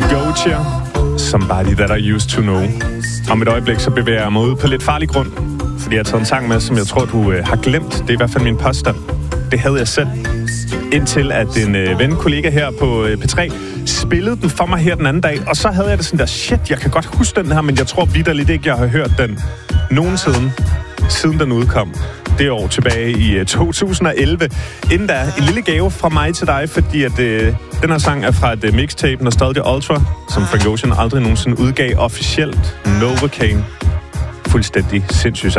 Gotcha. Somebody that I used to know. Om et øjeblik, så bevæger jeg mig ud på lidt farlig grund. Fordi jeg har taget en sang med, som jeg tror, du har glemt. Det er i hvert fald min påstand. Det havde jeg selv. Indtil at en ven-kollega her på P3 spillede den for mig her den anden dag. Og så havde jeg det sådan der, shit, jeg kan godt huske den her, men jeg tror vitterligt ikke, jeg har hørt den nogensinde, siden den udkom. Det er år tilbage i 2011. Inden da, en lille gave fra mig til dig, fordi at den her sang er fra et mixtape, Nostalgia Ultra, som Frank Ocean aldrig nogensinde udgav officielt. Novocaine. Fuldstændig sindssygt sang.